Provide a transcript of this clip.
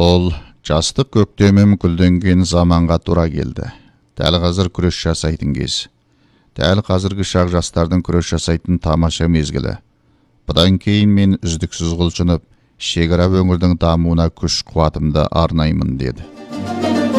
Ол жастық көктемім гүлденген заманға тура келді. Дәл қазір күрес жасайтын кез. Дәл қазіргі шақ жастардың күрес жасайтын тамаша мезгілі. Бұдан кейін мен үздіксіз құлшынып, шекара өңірдің дамуына күш қуатымды арнаймын деді.